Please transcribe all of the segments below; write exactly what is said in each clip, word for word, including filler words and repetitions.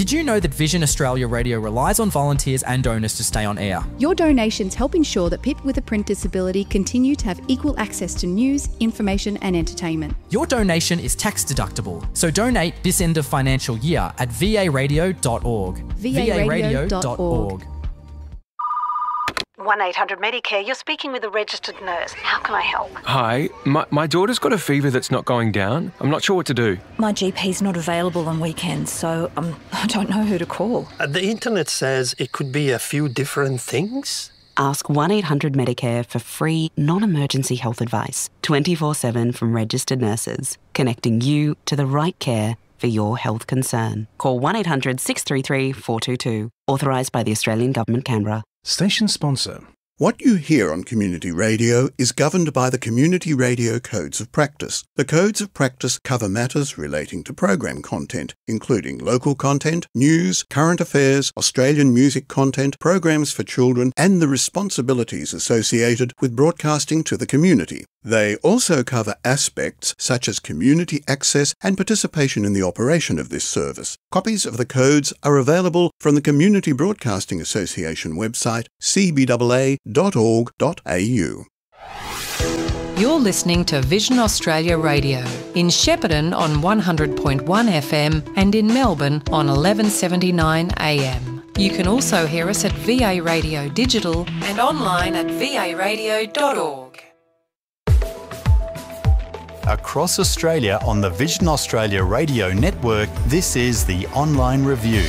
Did you know that Vision Australia Radio relies on volunteers and donors to stay on air? Your donations help ensure that people with a print disability continue to have equal access to news, information and entertainment. Your donation is tax deductible, so donate this end of financial year at v a radio dot org. v a radio dot org. one eight hundred Medicare, you're speaking with a registered nurse. How can I help? Hi, my, my daughter's got a fever that's not going down. I'm not sure what to do. My G P's not available on weekends, so um, I don't know who to call. Uh, the internet says it could be a few different things. Ask one eight hundred Medicare for free, non-emergency health advice, twenty-four seven from registered nurses, connecting you to the right care for your health concern. Call one eight hundred six three three four two two. Authorised by the Australian Government, Canberra. Station sponsor. What you hear on community radio is governed by the Community Radio Codes of Practice. The Codes of Practice cover matters relating to program content, including local content, news, current affairs, Australian music content, programs for children, and the responsibilities associated with broadcasting to the community. They also cover aspects such as community access and participation in the operation of this service. Copies of the codes are available from the Community Broadcasting Association website, c b a a dot org dot a u. You're listening to Vision Australia Radio in Shepparton on one hundred point one F M and in Melbourne on eleven seventy-nine A M. You can also hear us at V A Radio Digital and online at v a radio dot org. Across Australia on the Vision Australia Radio Network, this is the Online Review.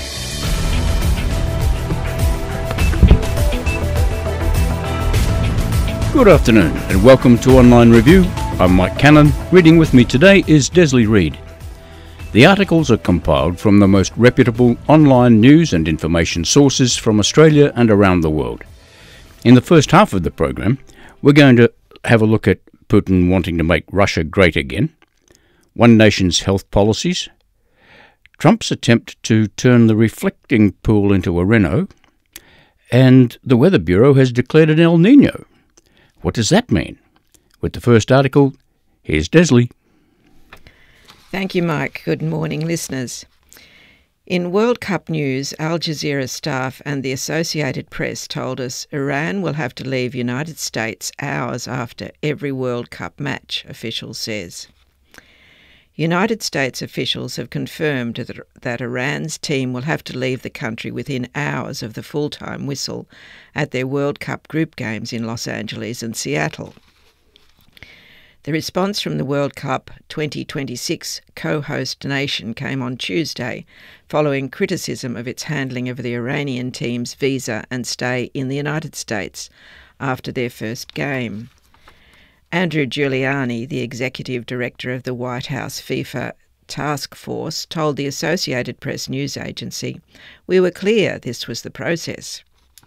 Good afternoon and welcome to Online Review. I'm Mike Cannon. Reading with me today is Desley Reid. The articles are compiled from the most reputable online news and information sources from Australia and around the world. In the first half of the program, we're going to have a look at Putin wanting to make Russia great again, one nation's health policies, Trump's attempt to turn the reflecting pool into a Reno, and the Weather Bureau has declared an El Nino. What does that mean? With the first article, here's Desley. Thank you, Mike. Good morning, listeners. In World Cup news, Al Jazeera staff and the Associated Press told us Iran will have to leave United States hours after every World Cup match, officials says. United States officials have confirmed that, that Iran's team will have to leave the country within hours of the full-time whistle at their World Cup group games in Los Angeles and Seattle. The response from the World Cup twenty twenty-six co-host nation came on Tuesday, following criticism of its handling of the Iranian team's visa and stay in the United States after their first game. Andrew Giuliani, the executive director of the White House FIFA task force, told the Associated Press news agency, "We were clear this was the process."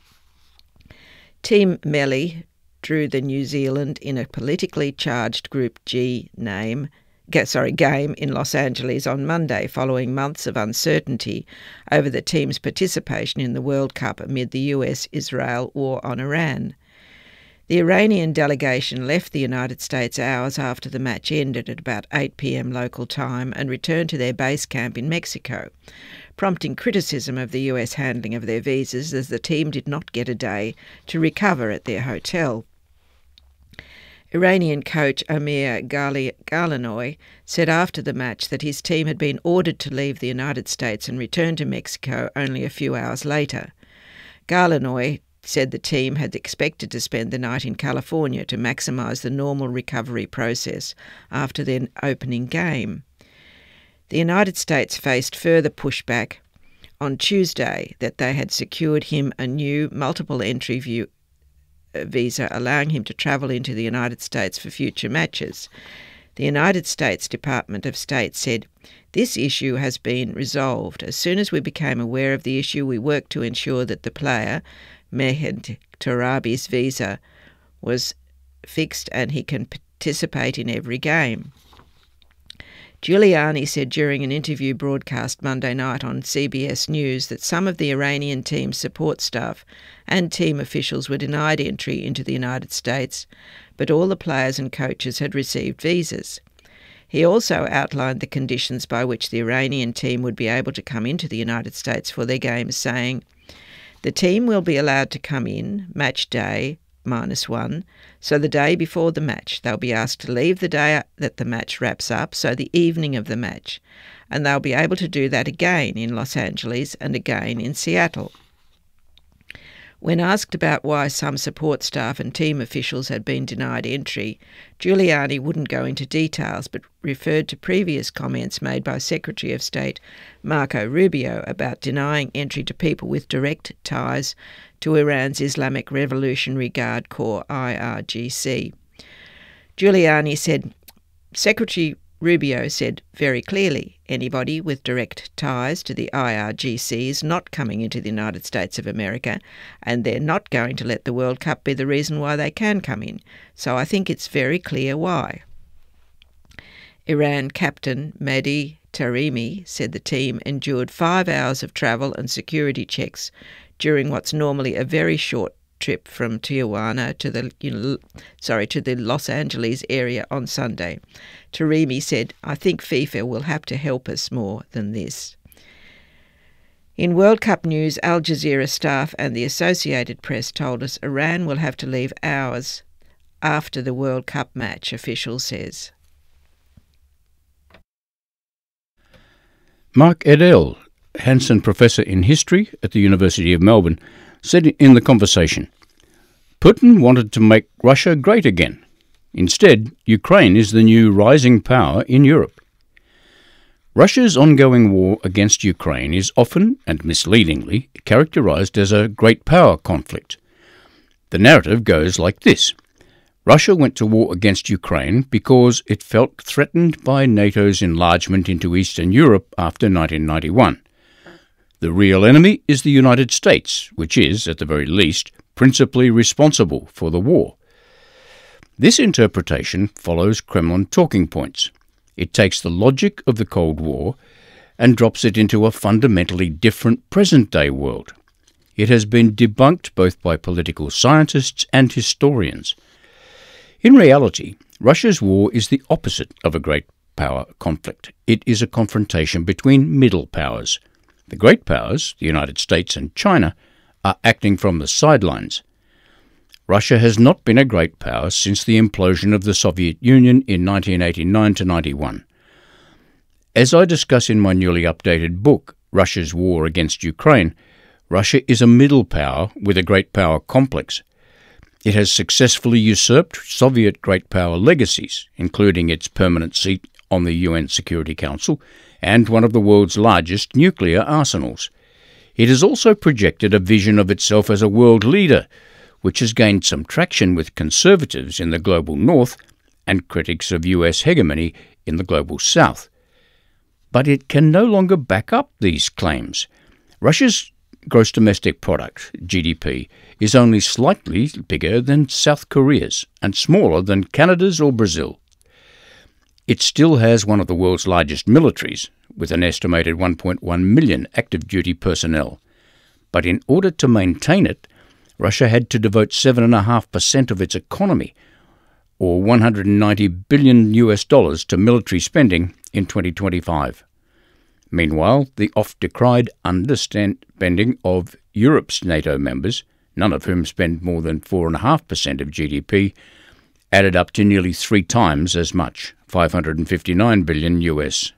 Team Melli drew the New Zealand in a politically charged Group G name, sorry, game in Los Angeles on Monday, following months of uncertainty over the team's participation in the World Cup amid the U S Israel war on Iran. The Iranian delegation left the United States hours after the match ended at about eight p m local time and returned to their base camp in Mexico, prompting criticism of the U S handling of their visas as the team did not get a day to recover at their hotel. Iranian coach Amir Galanoy said after the match that his team had been ordered to leave the United States and return to Mexico only a few hours later. Galanoy said the team had expected to spend the night in California to maximise the normal recovery process after their opening game. The United States faced further pushback on Tuesday that they had secured him a new multiple entry view visa allowing him to travel into the United States for future matches. The United States Department of State said, "This issue has been resolved. As soon as we became aware of the issue, we worked to ensure that the player, Mehed Torabi's visa, was fixed and he can participate in every game." Giuliani said during an interview broadcast Monday night on C B S News that some of the Iranian team's support staff and team officials were denied entry into the United States, but all the players and coaches had received visas. He also outlined the conditions by which the Iranian team would be able to come into the United States for their games, saying, "The team will be allowed to come in match day minus one, so the day before the match. They'll be asked to leave the day that the match wraps up, so the evening of the match, and they'll be able to do that again in Los Angeles and again in Seattle." When asked about why some support staff and team officials had been denied entry, Giuliani wouldn't go into details but referred to previous comments made by Secretary of State Marco Rubio about denying entry to people with direct ties to Iran's Islamic Revolutionary Guard Corps, I R G C. Giuliani said, Secretary Rubio said very clearly, anybody with direct ties to the I R G C is not coming into the United States of America, and they're not going to let the World Cup be the reason why they can come in. So I think it's very clear why. Iran captain Mehdi Taremi said the team endured five hours of travel and security checks during what's normally a very short trip from Tijuana to the you know, sorry to the Los Angeles area on Sunday. Taremi said, "I think FIFA will have to help us more than this." In World Cup news, Al Jazeera staff and the Associated Press told us Iran will have to leave hours after the World Cup match, official says. Mark Edel, Hansen Professor in History at the University of Melbourne, said in the conversation, Putin wanted to make Russia great again. Instead, Ukraine is the new rising power in Europe. Russia's ongoing war against Ukraine is often, and misleadingly, characterized as a great power conflict. The narrative goes like this. Russia went to war against Ukraine because it felt threatened by NATO's enlargement into Eastern Europe after nineteen ninety-one. The real enemy is the United States, which is, at the very least, principally responsible for the war. This interpretation follows Kremlin talking points. It takes the logic of the Cold War and drops it into a fundamentally different present-day world. It has been debunked both by political scientists and historians. In reality, Russia's war is the opposite of a great power conflict. It is a confrontation between middle powers. The great powers, the United States and China, are acting from the sidelines. Russia has not been a great power since the implosion of the Soviet Union in nineteen eighty-nine to ninety-one. As I discuss in my newly updated book, Russia's War Against Ukraine, Russia is a middle power with a great power complex. It has successfully usurped Soviet great power legacies, including its permanent seat on the U N Security Council and one of the world's largest nuclear arsenals. It has also projected a vision of itself as a world leader, which has gained some traction with conservatives in the global north and critics of U S hegemony in the global south. But it can no longer back up these claims. Russia's gross domestic product, G D P, is only slightly bigger than South Korea's and smaller than Canada's or Brazil. It still has one of the world's largest militaries, with an estimated one point one million active duty personnel. But in order to maintain it, Russia had to devote seven point five percent of its economy, or one hundred ninety billion U S dollars, to military spending in twenty twenty-five. Meanwhile, the oft-decried underspending of Europe's NATO members, none of whom spend more than four point five percent of G D P, added up to nearly three times as much, five hundred fifty-nine billion U S.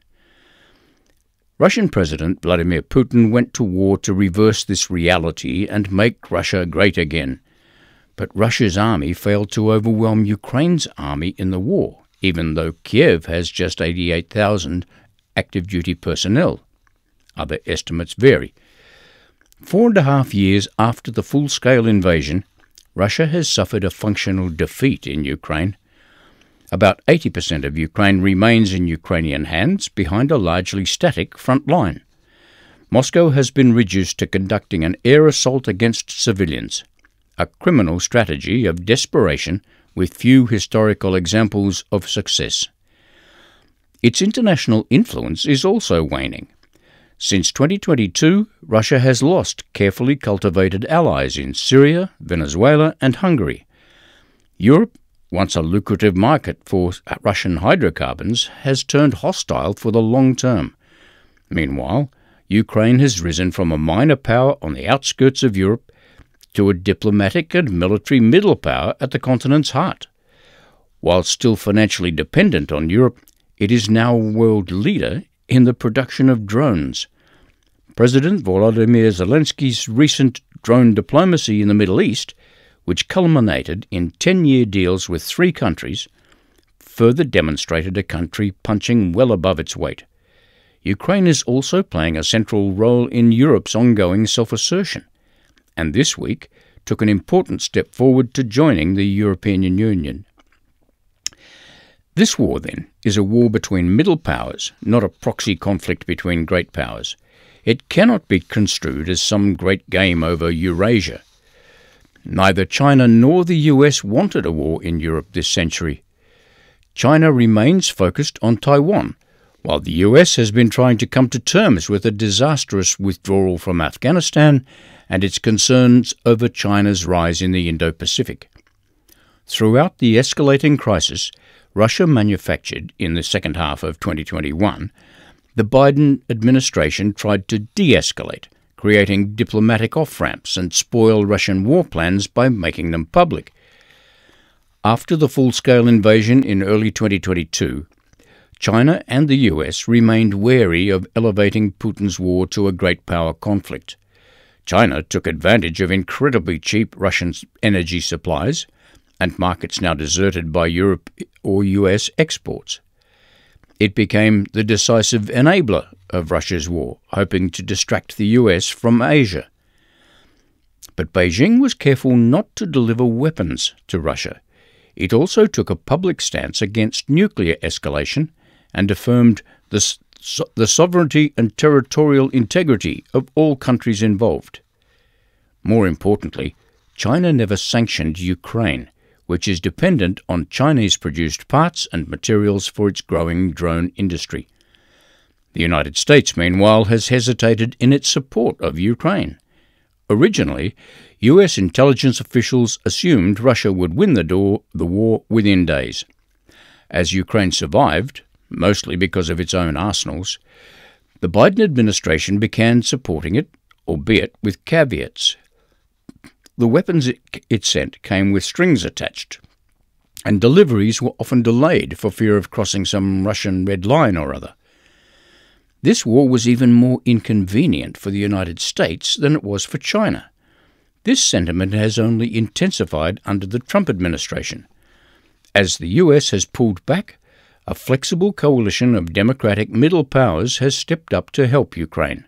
Russian President Vladimir Putin went to war to reverse this reality and make Russia great again. But Russia's army failed to overwhelm Ukraine's army in the war, even though Kiev has just eighty-eight thousand active-duty personnel. Other estimates vary. Four and a half years after the full-scale invasion, Russia has suffered a functional defeat in Ukraine. About eighty percent of Ukraine remains in Ukrainian hands behind a largely static front line. Moscow has been reduced to conducting an air assault against civilians, a criminal strategy of desperation with few historical examples of success. Its international influence is also waning. Since twenty twenty-two, Russia has lost carefully cultivated allies in Syria, Venezuela, and Hungary. Europe once a lucrative market for Russian hydrocarbons, has turned hostile for the long term. Meanwhile, Ukraine has risen from a minor power on the outskirts of Europe to a diplomatic and military middle power at the continent's heart. While still financially dependent on Europe, it is now a world leader in the production of drones. President Volodymyr Zelensky's recent drone diplomacy in the Middle East, which culminated in ten-year deals with three countries, further demonstrated a country punching well above its weight. Ukraine is also playing a central role in Europe's ongoing self-assertion, and this week took an important step forward to joining the European Union. This war, then, is a war between middle powers, not a proxy conflict between great powers. It cannot be construed as some great game over Eurasia. Neither China nor the U S wanted a war in Europe this century. China remains focused on Taiwan, while the U S has been trying to come to terms with a disastrous withdrawal from Afghanistan and its concerns over China's rise in the Indo-Pacific. Throughout the escalating crisis, Russia manufactured, in the second half of twenty twenty-one, the Biden administration tried to de-escalate, creating diplomatic off-ramps and spoil Russian war plans by making them public. After the full-scale invasion in early twenty twenty-two, China and the U S remained wary of elevating Putin's war to a great power conflict. China took advantage of incredibly cheap Russian energy supplies and markets now deserted by Europe or U S exports. It became the decisive enabler of Russia's war, hoping to distract the U S from Asia. But Beijing was careful not to deliver weapons to Russia. It also took a public stance against nuclear escalation and affirmed the, so, the sovereignty and territorial integrity of all countries involved. More importantly, China never sanctioned Ukraine, which is dependent on Chinese-produced parts and materials for its growing drone industry. The United States, meanwhile, has hesitated in its support of Ukraine. Originally, U S intelligence officials assumed Russia would win the, door, the war within days. As Ukraine survived, mostly because of its own arsenals, the Biden administration began supporting it, albeit with caveats. The weapons it, it sent came with strings attached, and deliveries were often delayed for fear of crossing some Russian red line or other. This war was even more inconvenient for the United States than it was for China. This sentiment has only intensified under the Trump administration. As the U S has pulled back, a flexible coalition of democratic middle powers has stepped up to help Ukraine.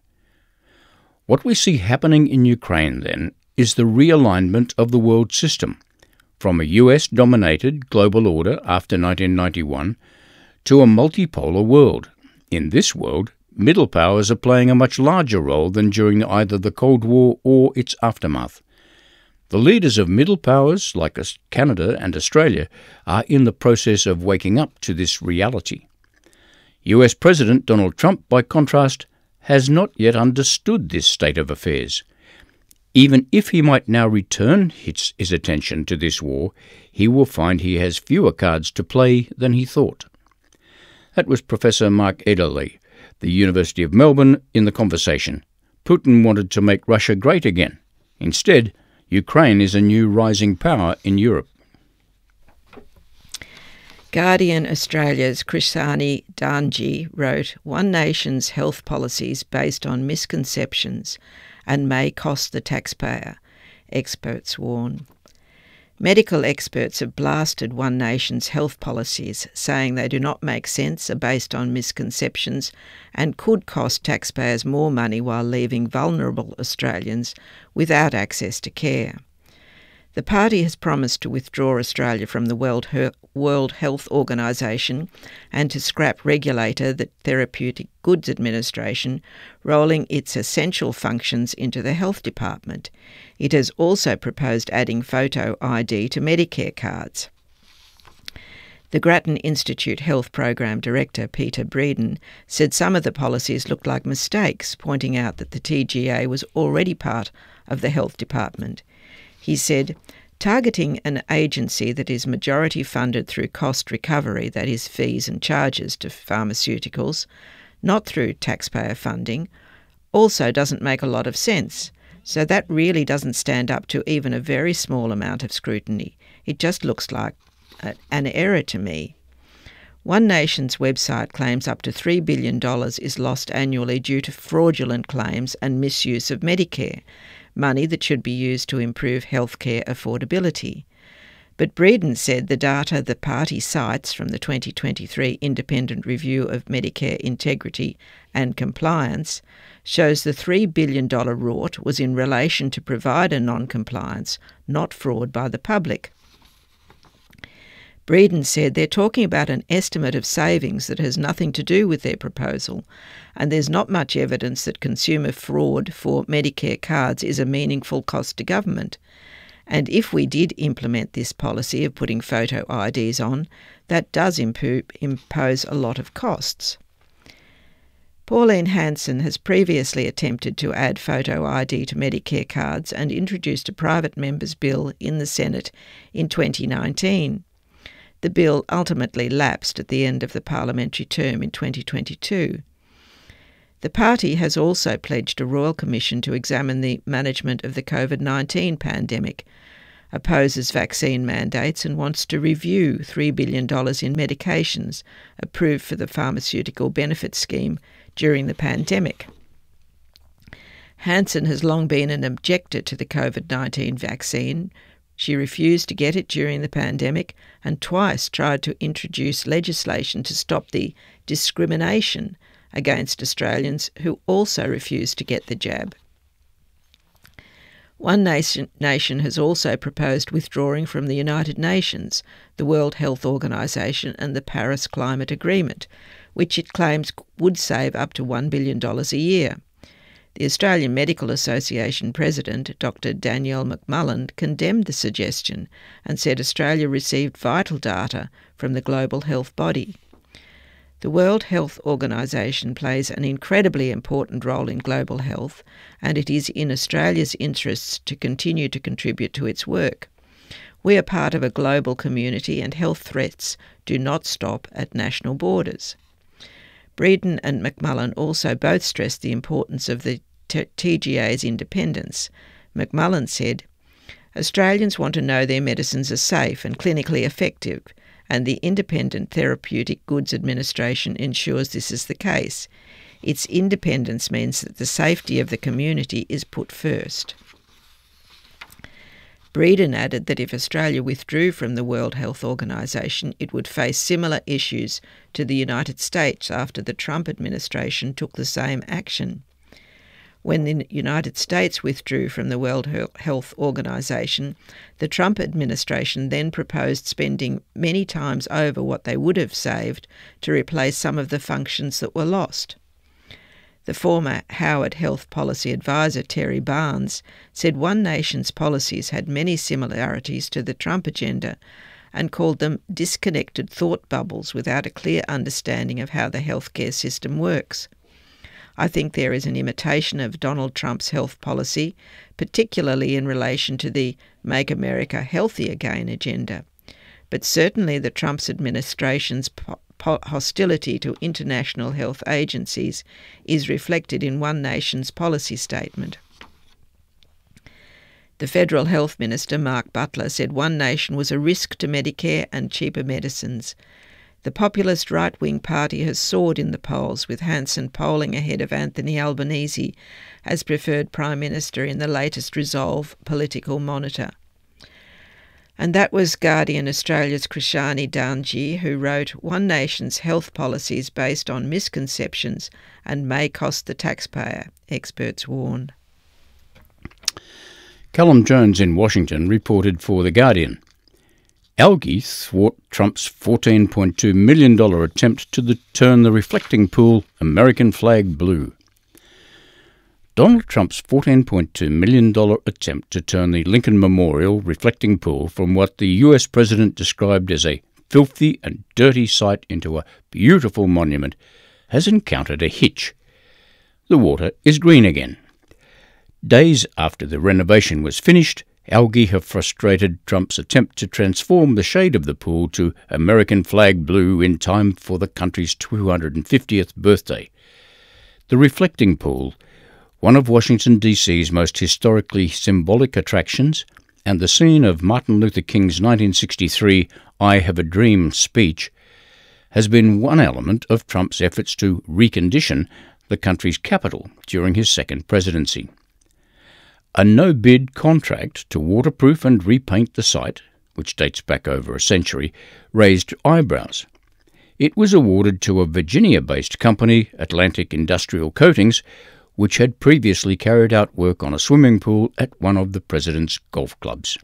What we see happening in Ukraine, then, is the realignment of the world system, from a U S-dominated global order after nineteen ninety-one to a multipolar world. In this world, middle powers are playing a much larger role than during either the Cold War or its aftermath. The leaders of middle powers, like Canada and Australia, are in the process of waking up to this reality. U S President Donald Trump, by contrast, has not yet understood this state of affairs. Even if he might now return his, his attention to this war, he will find he has fewer cards to play than he thought. That was Professor Mark Ederle, the University of Melbourne, in The Conversation. Putin wanted to make Russia great again. Instead, Ukraine is a new rising power in Europe. Guardian Australia's Krisani Danji wrote, "One nation's health policies based on misconceptions and may cost the taxpayer," experts warn. Medical experts have blasted One Nation's health policies, saying they do not make sense, are based on misconceptions, and could cost taxpayers more money while leaving vulnerable Australians without access to care. The party has promised to withdraw Australia from the World, Her- World Health Organisation and to scrap regulator the Therapeutic Goods Administration, rolling its essential functions into the Health Department. It has also proposed adding photo I D to Medicare cards. The Grattan Institute Health Program Director Peter Breeden said some of the policies looked like mistakes, pointing out that the T G A was already part of the Health Department. He said, Targeting an agency that is majority funded through cost recovery, that is fees and charges to pharmaceuticals, not through taxpayer funding, also doesn't make a lot of sense. So that really doesn't stand up to even a very small amount of scrutiny. It just looks like a, an error to me. One Nation's website claims up to three billion dollars is lost annually due to fraudulent claims and misuse of Medicare, money that should be used to improve healthcare affordability. But Breeden said the data the party cites from the twenty twenty-three Independent Review of Medicare Integrity and Compliance shows the three billion dollars rort was in relation to provider non-compliance, not fraud by the public. Breeden said they're talking about an estimate of savings that has nothing to do with their proposal, and there's not much evidence that consumer fraud for Medicare cards is a meaningful cost to government. And if we did implement this policy of putting photo I Ds on, that does impo- impose a lot of costs. Pauline Hanson has previously attempted to add photo I D to Medicare cards and introduced a private member's bill in the Senate in twenty nineteen. The bill ultimately lapsed at the end of the parliamentary term in twenty twenty-two. The party has also pledged a royal commission to examine the management of the COVID nineteen pandemic, opposes vaccine mandates and wants to review three billion dollars in medications approved for the pharmaceutical benefit scheme during the pandemic. Hanson has long been an objector to the COVID nineteen vaccine. She refused to get it during the pandemic and twice tried to introduce legislation to stop the discrimination against Australians who also refused to get the jab. One nation, nation has also proposed withdrawing from the United Nations, the World Health Organization and the Paris Climate Agreement, which it claims would save up to one billion dollars a year. The Australian Medical Association President, Doctor Danielle McMullen, condemned the suggestion and said Australia received vital data from the global health body. The World Health Organization plays an incredibly important role in global health, and it is in Australia's interests to continue to contribute to its work. We are part of a global community, and health threats do not stop at national borders. Breeden and McMullen also both stressed the importance of the T G A's independence. McMullen said, Australians want to know their medicines are safe and clinically effective, and the Independent Therapeutic Goods Administration ensures this is the case. Its independence means that the safety of the community is put first. Breeden added that if Australia withdrew from the World Health Organization, it would face similar issues to the United States after the Trump administration took the same action. When the United States withdrew from the World Health Organization, the Trump administration then proposed spending many times over what they would have saved to replace some of the functions that were lost. The former Howard Health Policy Advisor Terry Barnes said One Nation's policies had many similarities to the Trump agenda and called them disconnected thought bubbles without a clear understanding of how the healthcare system works. I think there is an imitation of Donald Trump's health policy, particularly in relation to the Make America Healthy Again agenda. But certainly the Trump administration's po- po- hostility to international health agencies is reflected in One Nation's policy statement. The Federal Health Minister, Mark Butler, said One Nation was a risk to Medicare and cheaper medicines. The populist right-wing party has soared in the polls, with Hanson polling ahead of Anthony Albanese as preferred Prime Minister in the latest Resolve political monitor. And that was Guardian Australia's Krishani Danji, who wrote, One Nation's health policies based on misconceptions and may cost the taxpayer, experts warn. Callum Jones in Washington reported for The Guardian. Algae thwart Trump's fourteen point two million dollars attempt to the, turn the reflecting pool American flag blue. Donald Trump's fourteen point two million dollars attempt to turn the Lincoln Memorial reflecting pool from what the U S president described as a filthy and dirty site into a beautiful monument has encountered a hitch. The water is green again. Days after the renovation was finished, Algae have frustrated Trump's attempt to transform the shade of the pool to American flag blue in time for the country's two hundred fiftieth birthday. The reflecting pool, one of Washington, D C's most historically symbolic attractions, and the scene of Martin Luther King's nineteen sixty-three I Have a Dream speech, has been one element of Trump's efforts to recondition the country's capital during his second presidency. A no-bid contract to waterproof and repaint the site, which dates back over a century, raised eyebrows. It was awarded to a Virginia-based company, Atlantic Industrial Coatings, which had previously carried out work on a swimming pool at one of the president's golf clubs.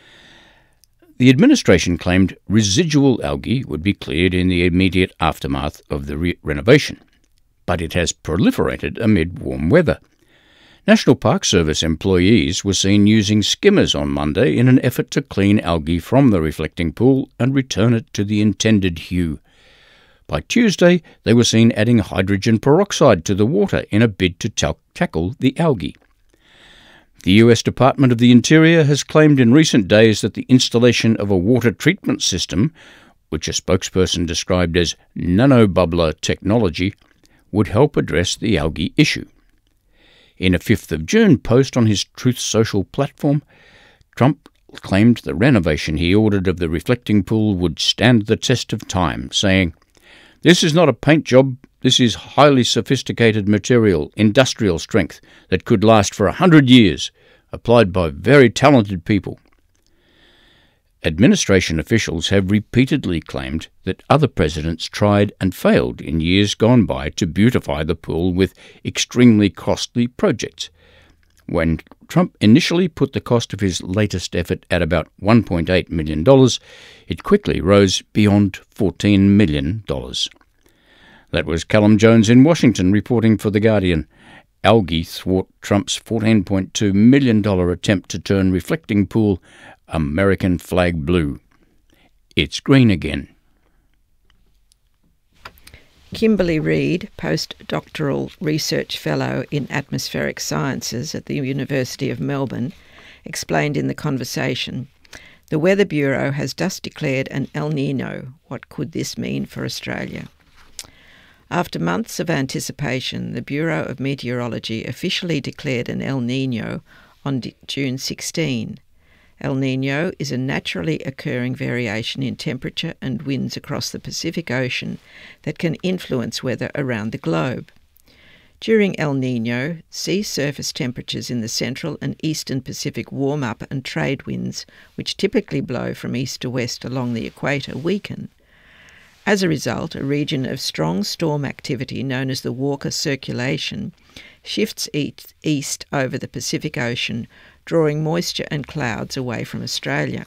The administration claimed residual algae would be cleared in the immediate aftermath of the re- renovation, but it has proliferated amid warm weather. National Park Service employees were seen using skimmers on Monday in an effort to clean algae from the reflecting pool and return it to the intended hue. By Tuesday, they were seen adding hydrogen peroxide to the water in a bid to ta- tackle the algae. The U S Department of the Interior has claimed in recent days that the installation of a water treatment system, which a spokesperson described as nanobubbler technology, would help address the algae issue. In a fifth of June post on his Truth Social platform, Trump claimed the renovation he ordered of the reflecting pool would stand the test of time, saying, "This is not a paint job, this is highly sophisticated material, industrial strength, that could last for a hundred years, applied by very talented people." Administration officials have repeatedly claimed that other presidents tried and failed in years gone by to beautify the pool with extremely costly projects. When Trump initially put the cost of his latest effort at about one point eight million dollars, it quickly rose beyond fourteen million dollars. That was Callum Jones in Washington reporting for The Guardian. Algae thwart Trump's fourteen point two million dollars attempt to turn reflecting pool American flag blue. It's green again. Kimberly Reid, postdoctoral research fellow in atmospheric sciences at the University of Melbourne, explained in The Conversation, the Weather Bureau has just declared an El Niño. What could this mean for Australia? After months of anticipation, the Bureau of Meteorology officially declared an El Niño on June sixteenth. El Niño is a naturally occurring variation in temperature and winds across the Pacific Ocean that can influence weather around the globe. During El Niño, sea surface temperatures in the central and eastern Pacific warm up and trade winds, which typically blow from east to west along the equator, weaken. As a result, a region of strong storm activity known as the Walker Circulation shifts east over the Pacific Ocean, drawing moisture and clouds away from Australia.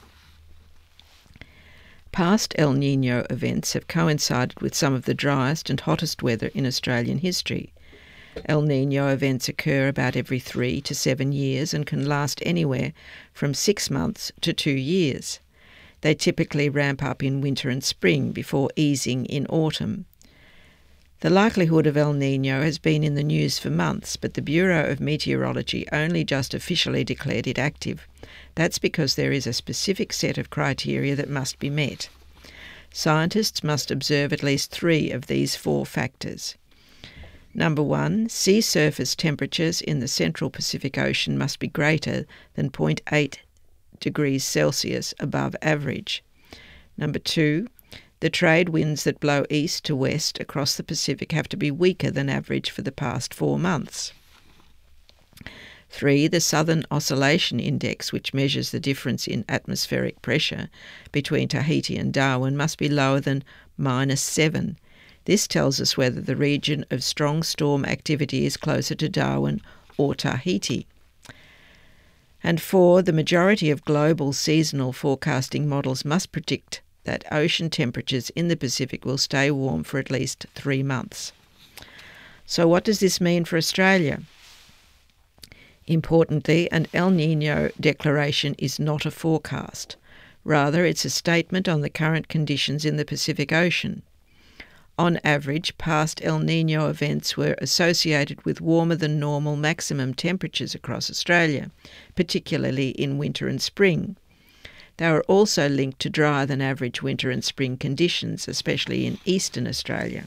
Past El Niño events have coincided with some of the driest and hottest weather in Australian history. El Niño events occur about every three to seven years and can last anywhere from six months to two years. They typically ramp up in winter and spring before easing in autumn. The likelihood of El Niño has been in the news for months, but the Bureau of Meteorology only just officially declared it active. That's because there is a specific set of criteria that must be met. Scientists must observe at least three of these four factors. Number one, sea surface temperatures in the central Pacific Ocean must be greater than zero point eight degrees Celsius above average. Number two, the trade winds that blow east to west across the Pacific have to be weaker than average for the past four months. Three, the Southern Oscillation Index, which measures the difference in atmospheric pressure between Tahiti and Darwin, must be lower than minus seven. This tells us whether the region of strong storm activity is closer to Darwin or Tahiti. And four, the majority of global seasonal forecasting models must predict that ocean temperatures in the Pacific will stay warm for at least three months. So what does this mean for Australia? Importantly, an El Niño declaration is not a forecast. Rather, it's a statement on the current conditions in the Pacific Ocean. On average, past El Niño events were associated with warmer than normal maximum temperatures across Australia, particularly in winter and spring. They were also linked to drier than average winter and spring conditions, especially in eastern Australia.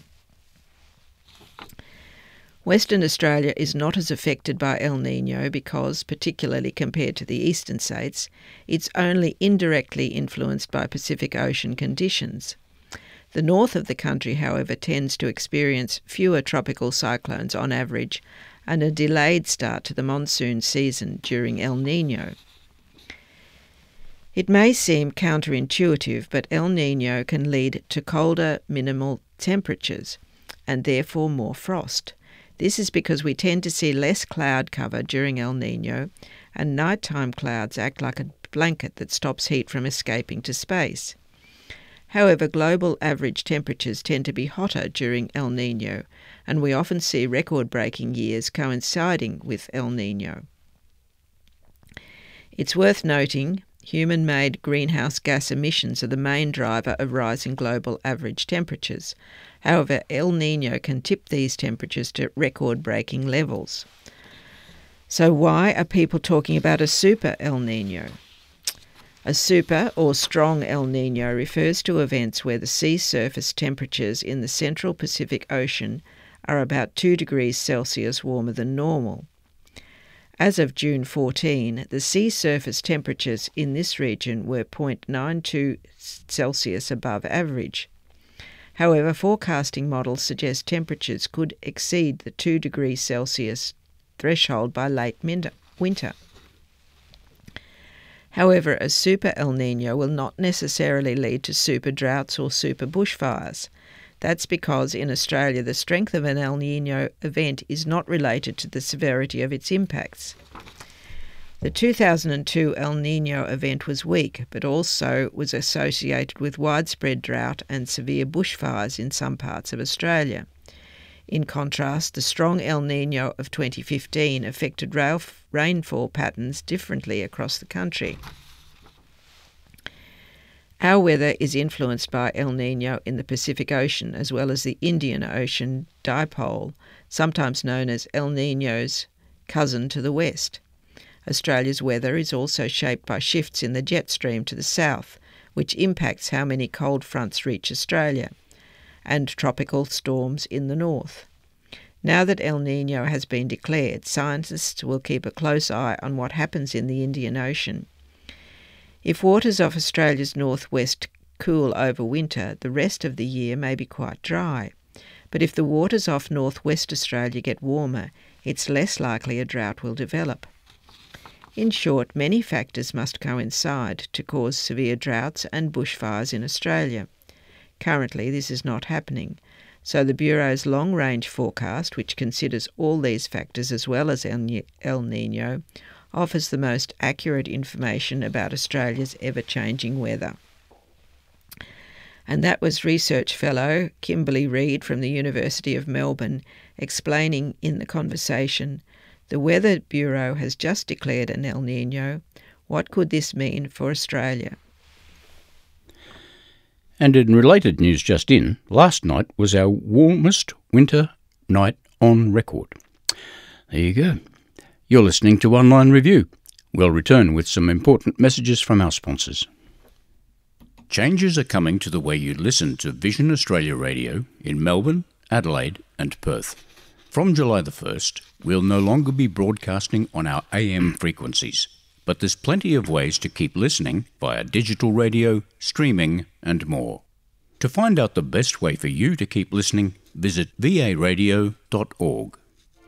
Western Australia is not as affected by El Niño because, particularly compared to the eastern states, it's only indirectly influenced by Pacific Ocean conditions. The north of the country, however, tends to experience fewer tropical cyclones on average and a delayed start to the monsoon season during El Niño. It may seem counterintuitive, but El Niño can lead to colder minimal temperatures and therefore more frost. This is because we tend to see less cloud cover during El Niño, and nighttime clouds act like a blanket that stops heat from escaping to space. However, global average temperatures tend to be hotter during El Niño, and we often see record-breaking years coinciding with El Niño. It's worth noting, human-made greenhouse gas emissions are the main driver of rising global average temperatures. However, El Niño can tip these temperatures to record-breaking levels. So why are people talking about a super El Niño? A super or strong El Niño refers to events where the sea surface temperatures in the central Pacific Ocean are about two degrees Celsius warmer than normal. As of June fourteenth, the sea surface temperatures in this region were zero point nine two Celsius above average. However, forecasting models suggest temperatures could exceed the two degrees Celsius threshold by late winter. However, a super El Niño will not necessarily lead to super droughts or super bushfires. That's because in Australia the strength of an El Niño event is not related to the severity of its impacts. The two thousand two El Niño event was weak, but also was associated with widespread drought and severe bushfires in some parts of Australia. In contrast, the strong El Niño of twenty fifteen affected rainfall patterns differently across the country. Our weather is influenced by El Niño in the Pacific Ocean as well as the Indian Ocean dipole, sometimes known as El Niño's cousin to the west. Australia's weather is also shaped by shifts in the jet stream to the south, which impacts how many cold fronts reach Australia, and tropical storms in the north. Now that El Niño has been declared, scientists will keep a close eye on what happens in the Indian Ocean. If waters off Australia's northwest cool over winter, the rest of the year may be quite dry. But if the waters off northwest Australia get warmer, it's less likely a drought will develop. In short, many factors must coincide to cause severe droughts and bushfires in Australia. Currently, this is not happening, so the Bureau's long-range forecast, which considers all these factors as well as El Niño, offers the most accurate information about Australia's ever-changing weather. And that was research fellow Kimberly Reid from the University of Melbourne explaining in the conversation, the Weather Bureau has just declared an El Niño. What could this mean for Australia? And in related news just in, last night was our warmest winter night on record. There you go. You're listening to Online Review. We'll return with some important messages from our sponsors. Changes are coming to the way you listen to Vision Australia Radio in Melbourne, Adelaide and Perth. From July the first, we'll no longer be broadcasting on our A M frequencies, but there's plenty of ways to keep listening via digital radio, streaming and more. To find out the best way for you to keep listening, visit v a radio dot org.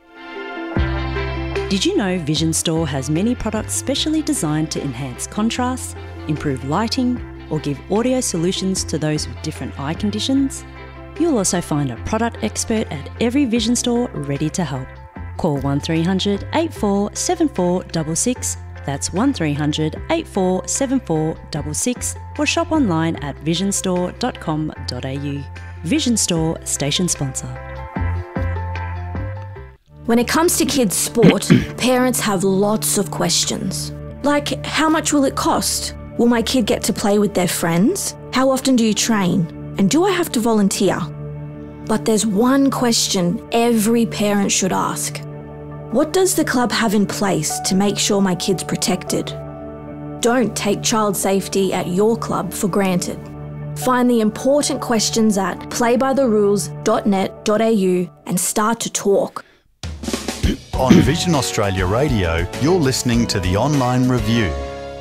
Did you know Vision Store has many products specially designed to enhance contrast, improve lighting, or give audio solutions to those with different eye conditions? You'll also find a product expert at every Vision Store ready to help. Call one three hundred, eight four seven four six six, that's one three hundred, eight four seven four six six, or shop online at vision store dot com dot a u. Vision Store, station sponsor. When it comes to kids' sport, parents have lots of questions. Like, how much will it cost? Will my kid get to play with their friends? How often do you train? And do I have to volunteer? But there's one question every parent should ask. What does the club have in place to make sure my kid's protected? Don't take child safety at your club for granted. Find the important questions at play by the rules dot net dot a u and start to talk. On Vision Australia Radio, you're listening to the Online Review.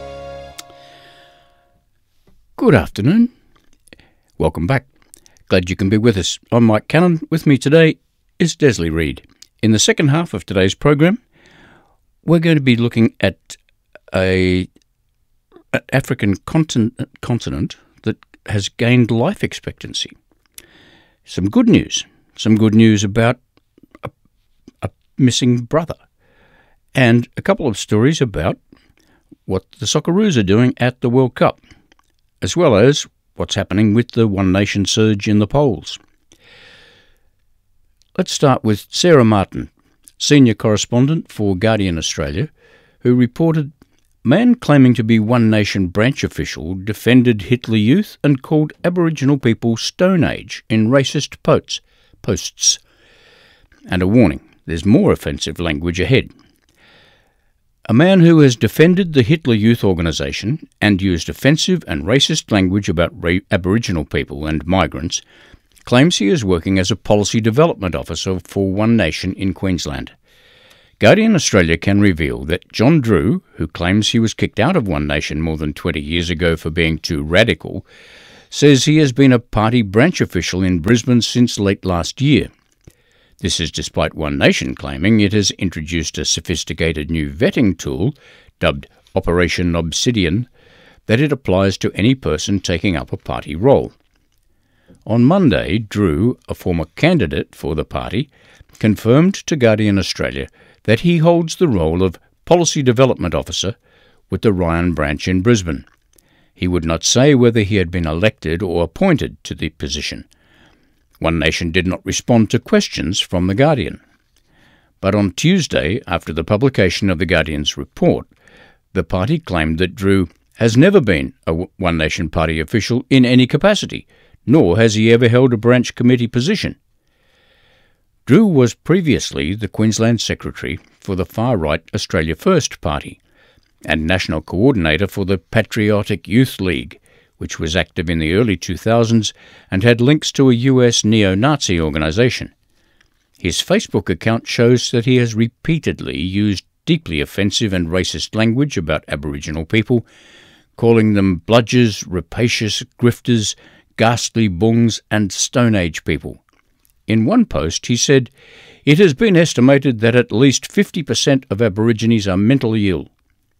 Good afternoon. Welcome back. Glad you can be with us. I'm Mike Cannon. With me today is Desley Reid. In the second half of today's program, we're going to be looking at a an African continent, continent that has gained life expectancy. Some good news. Some good news about a, a missing brother. And a couple of stories about what the Socceroos are doing at the World Cup, as well as what's happening with the One Nation surge in the polls. Let's start with Sarah Martin, senior correspondent for Guardian Australia, who reported man claiming to be One Nation branch official defended Hitler Youth and called Aboriginal people Stone Age in racist posts. posts. And a warning, there's more offensive language ahead. A man who has defended the Hitler Youth organisation and used offensive and racist language about ra- Aboriginal people and migrants claims he is working as a policy development officer for One Nation in Queensland. Guardian Australia can reveal that John Drew, who claims he was kicked out of One Nation more than twenty years ago for being too radical, says he has been a party branch official in Brisbane since late last year. This is despite One Nation claiming it has introduced a sophisticated new vetting tool, dubbed Operation Obsidian, that it applies to any person taking up a party role. On Monday, Drew, a former candidate for the party, confirmed to Guardian Australia that he holds the role of Policy Development Officer with the Ryan branch in Brisbane. He would not say whether he had been elected or appointed to the position. One Nation did not respond to questions from The Guardian. But on Tuesday, after the publication of The Guardian's report, the party claimed that Drew has never been a One Nation party official in any capacity, nor has he ever held a branch committee position. Drew was previously the Queensland Secretary for the far-right Australia First Party and National Coordinator for the Patriotic Youth League, which was active in the early two thousands and had links to a U S neo-Nazi organisation. His Facebook account shows that he has repeatedly used deeply offensive and racist language about Aboriginal people, calling them bludgers, rapacious, grifters, ghastly bungs and Stone Age people. In one post he said, "It has been estimated that at least fifty percent of Aborigines are mentally ill."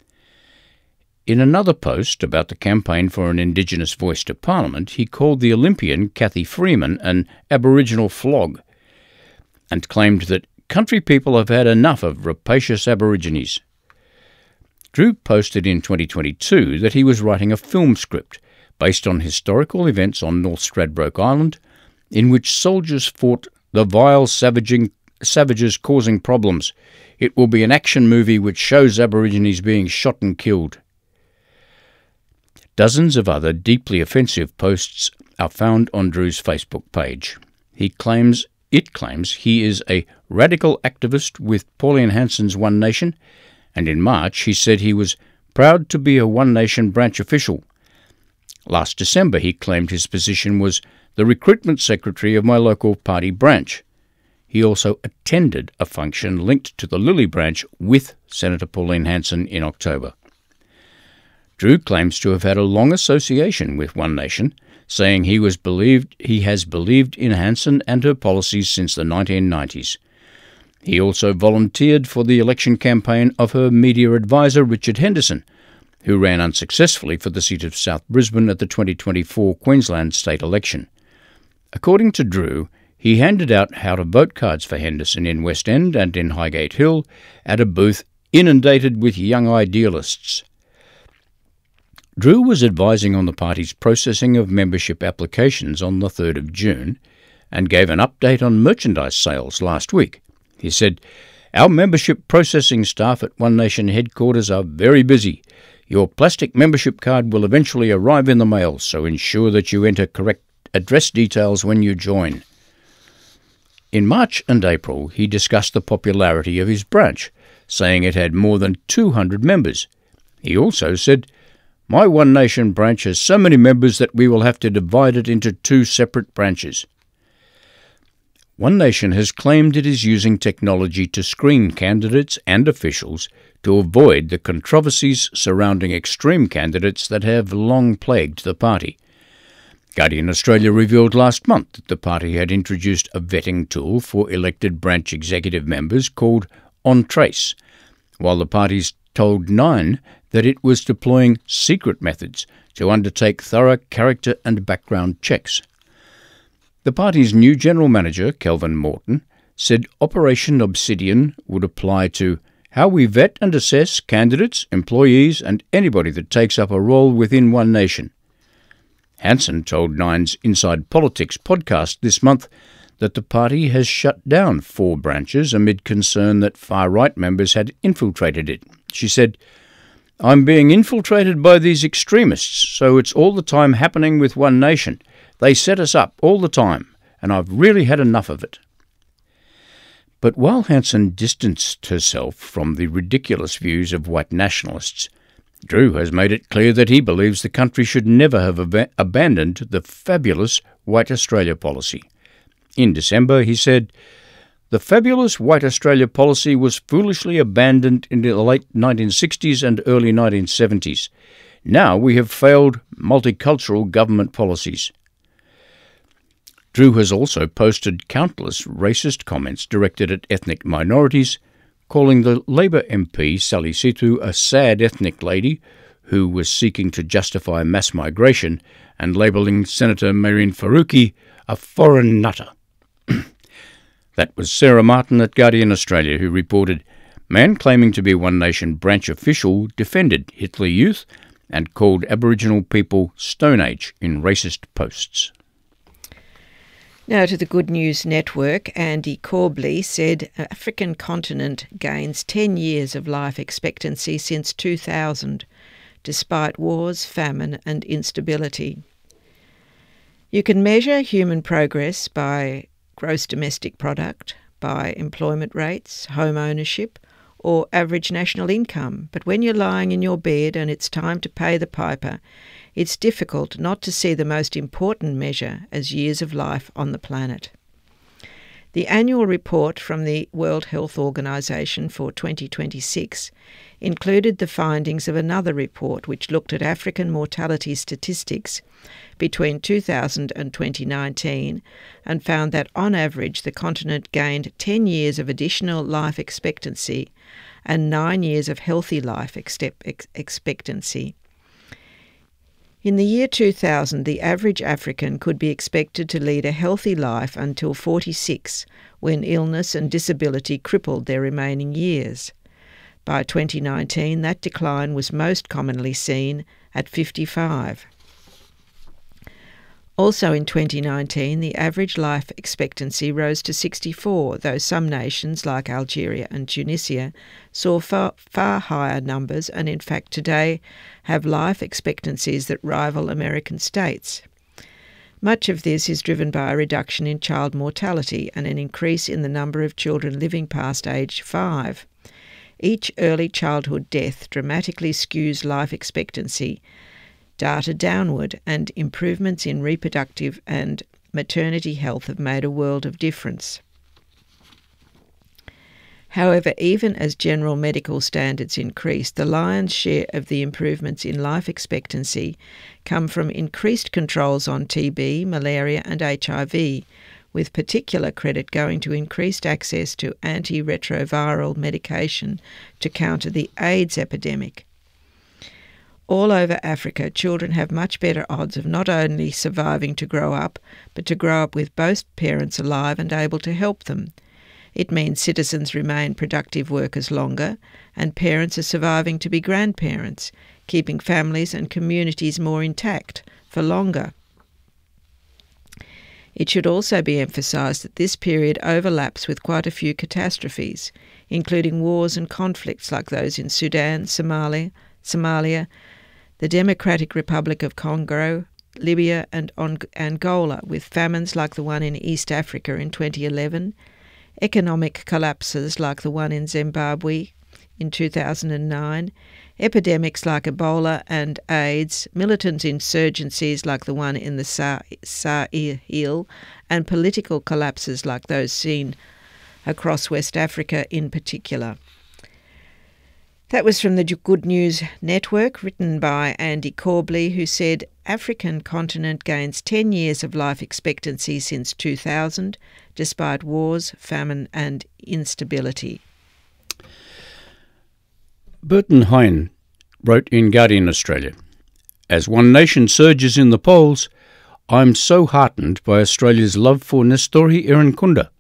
In another post about the campaign for an Indigenous voice to Parliament, he called the Olympian Cathy Freeman an Aboriginal flog and claimed that country people have had enough of rapacious Aborigines. Drew posted in twenty twenty-two that he was writing a film script based on historical events on North Stradbroke Island, in which soldiers fought the vile savaging, savages causing problems. It will be an action movie which shows Aborigines being shot and killed. Dozens of other deeply offensive posts are found on Drew's Facebook page. He claims, it claims he is a radical activist with Pauline Hanson's One Nation, and in March he said he was proud to be a One Nation branch official. Last December he claimed his position was the recruitment secretary of my local party branch. He also attended a function linked to the Lilly branch with Senator Pauline Hanson in October. Drew claims to have had a long association with One Nation, saying he was believed he has believed in Hanson and her policies since the nineteen nineties. He also volunteered for the election campaign of her media advisor Richard Henderson, who ran unsuccessfully for the seat of South Brisbane at the twenty twenty-four Queensland state election. According to Drew, he handed out how-to-vote cards for Henderson in West End and in Highgate Hill at a booth inundated with young idealists. Drew was advising on the party's processing of membership applications on the third of June and gave an update on merchandise sales last week. He said, "Our membership processing staff at One Nation headquarters are very busy. Your plastic membership card will eventually arrive in the mail, so ensure that you enter correct address details when you join." In March and April, he discussed the popularity of his branch, saying it had more than two hundred members. He also said, "My One Nation branch has so many members that we will have to divide it into two separate branches." One Nation has claimed it is using technology to screen candidates and officials to avoid the controversies surrounding extreme candidates that have long plagued the party. Guardian Australia revealed last month that the party had introduced a vetting tool for elected branch executive members called On Trace, while the party's told Nine that it was deploying secret methods to undertake thorough character and background checks. The party's new general manager, Kelvin Morton, said Operation Obsidian would apply to how we vet and assess candidates, employees and anybody that takes up a role within One Nation. Hanson told Nine's Inside Politics podcast this month that the party has shut down four branches amid concern that far-right members had infiltrated it. She said, "I'm being infiltrated by these extremists, so it's all the time happening with One Nation. They set us up all the time, and I've really had enough of it." But while Hanson distanced herself from the ridiculous views of white nationalists, Drew has made it clear that he believes the country should never have ab- abandoned the fabulous White Australia policy. In December, he said, "The fabulous White Australia policy was foolishly abandoned in the late nineteen sixties and early nineteen seventies. Now we have failed multicultural government policies." Drew has also posted countless racist comments directed at ethnic minorities, calling the Labor M P Sally Situ a sad ethnic lady who was seeking to justify mass migration, and labelling Senator Mehreen Faruqi a foreign nutter. That was Sarah Martin at Guardian Australia, who reported, "Man claiming to be One Nation branch official defended Hitler Youth and called Aboriginal people Stone Age in racist posts." Now to the Good News Network. Andy Corbley said African continent gains ten years of life expectancy since two thousand, despite wars, famine and instability. You can measure human progress by gross domestic product, by employment rates, home ownership, or average national income. But when you're lying in your bed and it's time to pay the piper, it's difficult not to see the most important measure as years of life on the planet. The annual report from the World Health Organization for twenty twenty-six included the findings of another report which looked at African mortality statistics between two thousand and twenty nineteen and found that on average the continent gained ten years of additional life expectancy and nine years of healthy life expectancy. In the year two thousand, the average African could be expected to lead a healthy life until forty-six, when illness and disability crippled their remaining years. By twenty nineteen, that decline was most commonly seen at fifty-five. Also in twenty nineteen, the average life expectancy rose to sixty-four, though some nations like Algeria and Tunisia saw far, far higher numbers and in fact today have life expectancies that rival American states. Much of this is driven by a reduction in child mortality and an increase in the number of children living past age five. Each early childhood death dramatically skews life expectancy data downward, and improvements in reproductive and maternity health have made a world of difference. However, even as general medical standards increase, the lion's share of the improvements in life expectancy come from increased controls on T B, malaria and H I V, with particular credit going to increased access to antiretroviral medication to counter the AIDS epidemic. All over Africa, children have much better odds of not only surviving to grow up, but to grow up with both parents alive and able to help them. It means citizens remain productive workers longer, and parents are surviving to be grandparents, keeping families and communities more intact for longer. It should also be emphasised that this period overlaps with quite a few catastrophes, including wars and conflicts like those in Sudan, Somalia, Somalia, the Democratic Republic of Congo, Libya and Angola, with famines like the one in East Africa in twenty eleven, economic collapses like the one in Zimbabwe in two thousand nine, epidemics like Ebola and AIDS, militant insurgencies like the one in the Sahel, and political collapses like those seen across West Africa in particular. That was from the Good News Network, written by Andy Corbley, who said, African continent gains ten years of life expectancy since two thousand, despite wars, famine and instability. Burton Hine wrote in Guardian Australia, As one nation surges in the polls, I'm so heartened by Australia's love for Nestori Irankunda.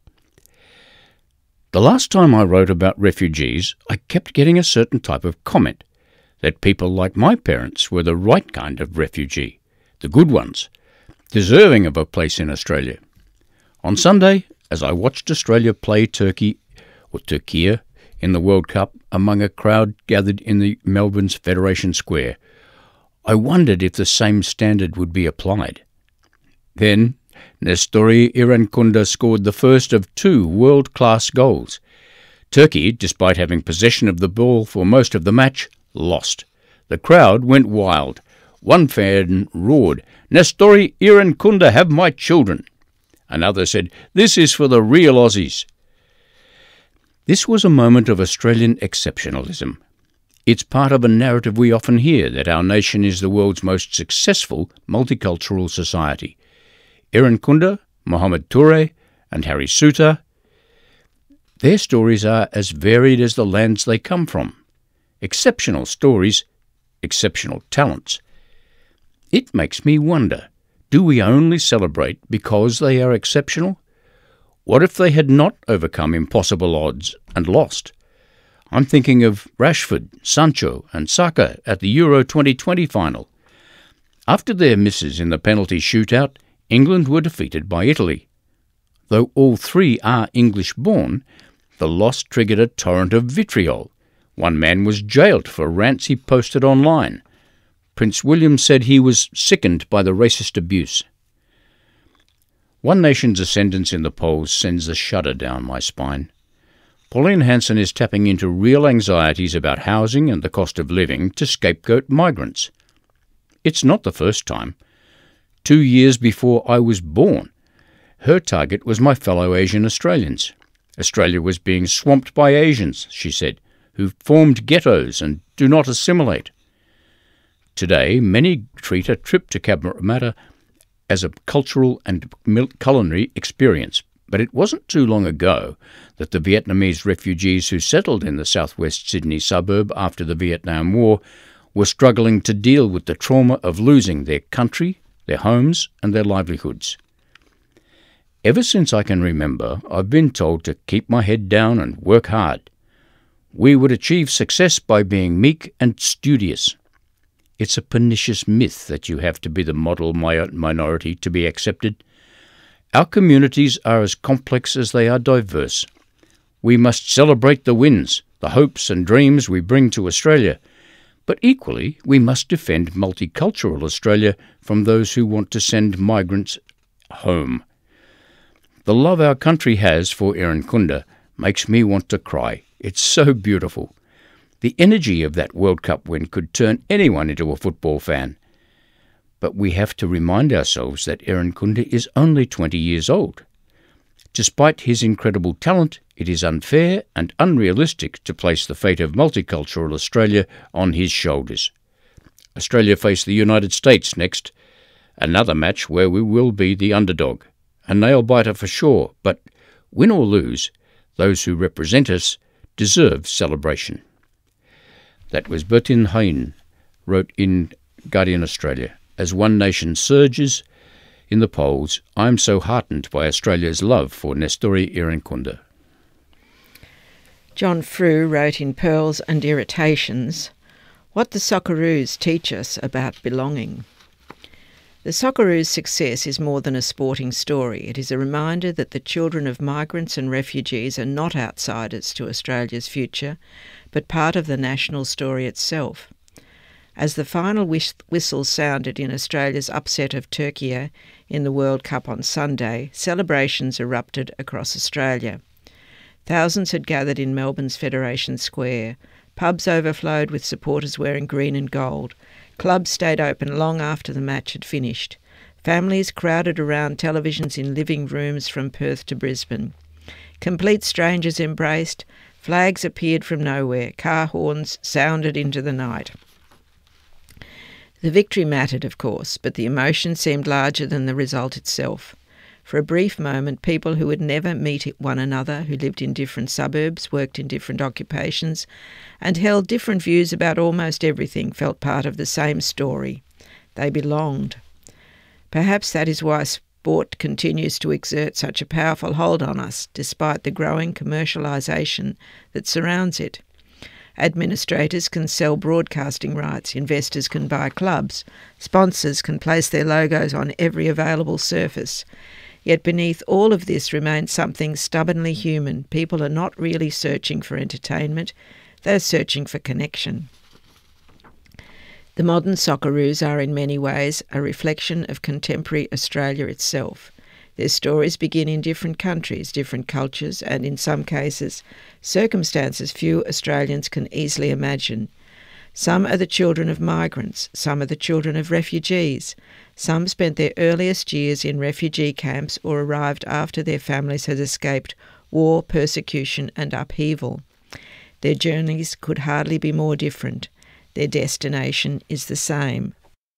The last time I wrote about refugees, I kept getting a certain type of comment, that people like my parents were the right kind of refugee, the good ones, deserving of a place in Australia. On Sunday, as I watched Australia play Turkey, or Turkey, in the World Cup among a crowd gathered in the Melbourne's Federation Square, I wondered if the same standard would be applied. Then, Nestori Irankunda scored the first of two world-class goals. Turkey, despite having possession of the ball for most of the match, lost. The crowd went wild. One fan roared, Nestori Irankunda, have my children. Another said, this is for the real Aussies. This was a moment of Australian exceptionalism. It's part of a narrative we often hear that our nation is the world's most successful multicultural society. Irankunda, Mohamed Toure and Harry Souttar, their stories are as varied as the lands they come from. Exceptional stories, exceptional talents. It makes me wonder, do we only celebrate because they are exceptional? What if they had not overcome impossible odds and lost? I'm thinking of Rashford, Sancho and Saka at the Euro twenty twenty final. After their misses in the penalty shootout, England were defeated by Italy. Though all three are English-born, the loss triggered a torrent of vitriol. One man was jailed for rants he posted online. Prince William said he was sickened by the racist abuse. One Nation's ascendance in the polls sends a shudder down my spine. Pauline Hanson is tapping into real anxieties about housing and the cost of living to scapegoat migrants. It's not the first time. Two years before I was born, her target was my fellow Asian Australians. Australia was being swamped by Asians, she said, who formed ghettos and do not assimilate. Today, many treat a trip to Cabramatta as a cultural and culinary experience, but it wasn't too long ago that the Vietnamese refugees who settled in the southwest Sydney suburb after the Vietnam War were struggling to deal with the trauma of losing their country, their homes and their livelihoods. Ever since I can remember, I've been told to keep my head down and work hard. We would achieve success by being meek and studious. It's a pernicious myth that you have to be the model minority to be accepted. Our communities are as complex as they are diverse. We must celebrate the wins, the hopes and dreams we bring to Australia. But equally, we must defend multicultural Australia from those who want to send migrants home. The love our country has for Irankunda makes me want to cry. It's so beautiful. The energy of that World Cup win could turn anyone into a football fan. But we have to remind ourselves that Irankunda is only twenty years old. Despite his incredible talent, it is unfair and unrealistic to place the fate of multicultural Australia on his shoulders. Australia face the United States next, another match where we will be the underdog. A nail-biter for sure, but win or lose, those who represent us deserve celebration. That was Burton Hine, wrote in Guardian Australia. As one nation surges in the polls, I'm so heartened by Australia's love for Nestori Irankunda. John Frew wrote in Pearls and Irritations, what the Socceroos teach us about belonging. The Socceroos' success is more than a sporting story. It is a reminder that the children of migrants and refugees are not outsiders to Australia's future, but part of the national story itself. As the final whis- whistle sounded in Australia's upset of Turkey in the World Cup on Sunday, celebrations erupted across Australia. Thousands had gathered in Melbourne's Federation Square. Pubs overflowed with supporters wearing green and gold. Clubs stayed open long after the match had finished. Families crowded around televisions in living rooms from Perth to Brisbane. Complete strangers embraced. Flags appeared from nowhere. Car horns sounded into the night. The victory mattered, of course, but the emotion seemed larger than the result itself. For a brief moment, people who would never meet one another, who lived in different suburbs, worked in different occupations, and held different views about almost everything, felt part of the same story. They belonged. Perhaps that is why sport continues to exert such a powerful hold on us, despite the growing commercialisation that surrounds it. Administrators can sell broadcasting rights, investors can buy clubs, sponsors can place their logos on every available surface. Yet beneath all of this remains something stubbornly human. People are not really searching for entertainment, they're searching for connection. The modern Socceroos are in many ways a reflection of contemporary Australia itself. Their stories begin in different countries, different cultures, and in some cases, circumstances few Australians can easily imagine. Some are the children of migrants, some are the children of refugees. Some spent their earliest years in refugee camps or arrived after their families had escaped war, persecution and upheaval. Their journeys could hardly be more different. Their destination is the same.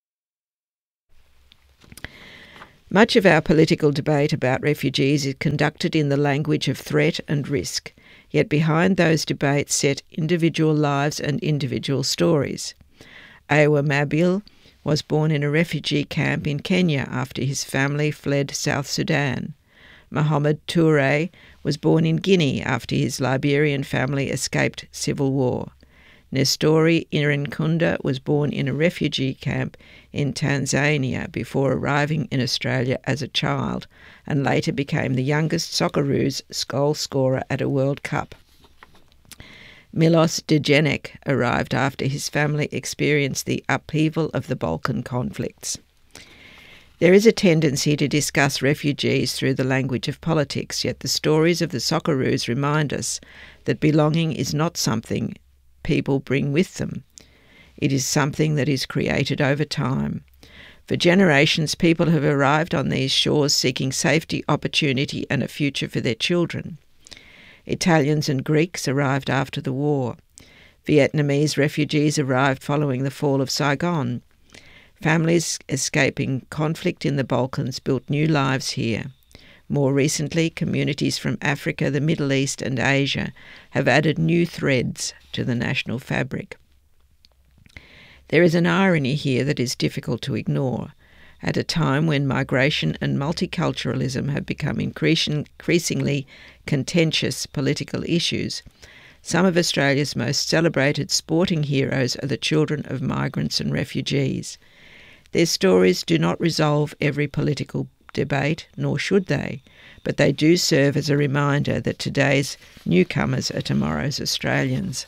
Much of our political debate about refugees is conducted in the language of threat and risk, yet behind those debates sit individual lives and individual stories. Awa Mabil was born in a refugee camp in Kenya after his family fled South Sudan. Mohamed Toure was born in Guinea after his Liberian family escaped civil war. Nestori Irinkunda was born in a refugee camp in Tanzania before arriving in Australia as a child and later became the youngest Socceroos goal scorer at a World Cup. Milos Degenek arrived after his family experienced the upheaval of the Balkan conflicts. There is a tendency to discuss refugees through the language of politics, yet the stories of the Socceroos remind us that belonging is not something people bring with them. It is something that is created over time. For generations, people have arrived on these shores seeking safety, opportunity and a future for their children. Italians and Greeks arrived after the war. Vietnamese refugees arrived following the fall of Saigon. Families escaping conflict in the Balkans built new lives here. More recently, communities from Africa, the Middle East and Asia have added new threads to the national fabric. There is an irony here that is difficult to ignore. At a time when migration and multiculturalism have become increasingly contentious political issues, some of Australia's most celebrated sporting heroes are the children of migrants and refugees. Their stories do not resolve every political debate, nor should they, but they do serve as a reminder that today's newcomers are tomorrow's Australians.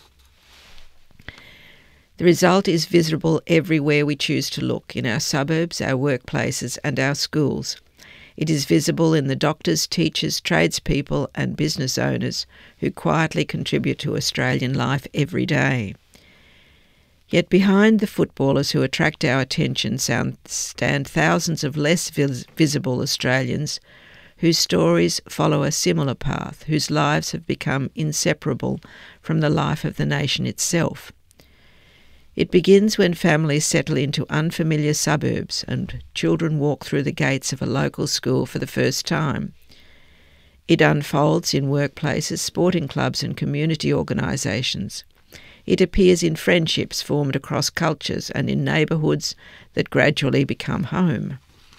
The result is visible everywhere we choose to look, in our suburbs, our workplaces and our schools. It is visible in the doctors, teachers, tradespeople and business owners who quietly contribute to Australian life every day. Yet behind the footballers who attract our attention stand thousands of less vis- visible Australians whose stories follow a similar path, whose lives have become inseparable from the life of the nation itself. It begins when families settle into unfamiliar suburbs and children walk through the gates of a local school for the first time. It unfolds in workplaces, sporting clubs and community organisations. It appears in friendships formed across cultures and in neighbourhoods that gradually become home.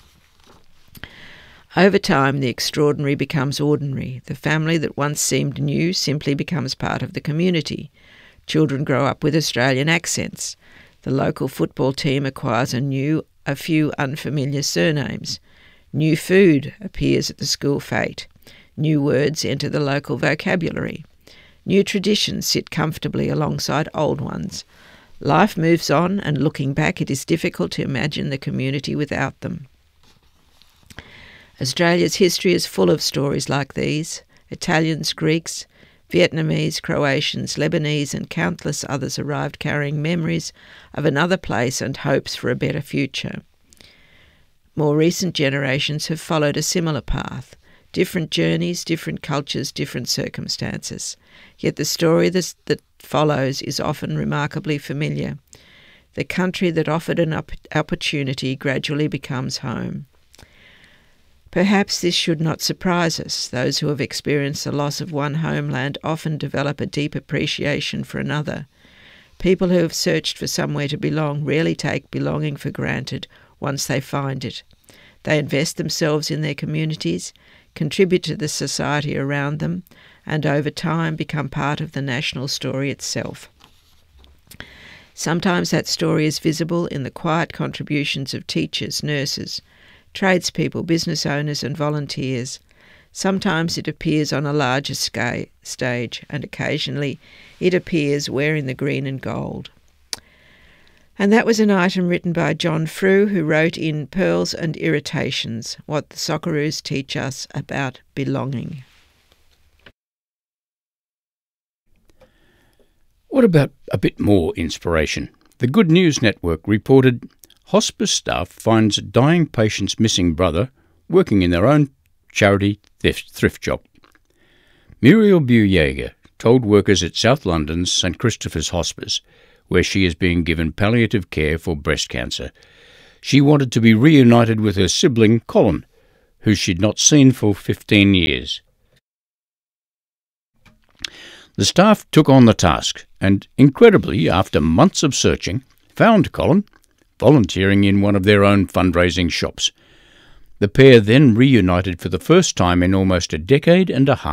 Over time, the extraordinary becomes ordinary. The family that once seemed new simply becomes part of the community. Children grow up with Australian accents. The local football team acquires a new, a few unfamiliar surnames. New food appears at the school fete. New words enter the local vocabulary. New traditions sit comfortably alongside old ones. Life moves on, and looking back, it is difficult to imagine the community without them. Australia's history is full of stories like these. Italians, Greeks, Vietnamese, Croatians, Lebanese and countless others arrived carrying memories of another place and hopes for a better future. More recent generations have followed a similar path. Different journeys, different cultures, different circumstances. Yet the story that follows is often remarkably familiar. The country that offered an op- opportunity gradually becomes home. Perhaps this should not surprise us. Those who have experienced the loss of one homeland often develop a deep appreciation for another. People who have searched for somewhere to belong rarely take belonging for granted once they find it. They invest themselves in their communities, contribute to the society around them, and over time become part of the national story itself. Sometimes that story is visible in the quiet contributions of teachers, nurses, tradespeople, business owners and volunteers. Sometimes it appears on a larger scale, stage, and occasionally it appears wearing the green and gold. And that was an item written by John Frew, who wrote in Pearls and Irritations, What the Socceroos Teach Us About Belonging. What about a bit more inspiration? The Good News Network reported hospice staff finds dying patient's missing brother working in their own charity thrift, thrift shop. Muriel Bujager told workers at South London's St Christopher's Hospice, where she is being given palliative care for breast cancer, she wanted to be reunited with her sibling Colin, who she'd not seen for fifteen years. The staff took on the task and, incredibly, after months of searching, found Colin volunteering in one of their own fundraising shops. The pair then reunited for the first time in almost a decade and a half.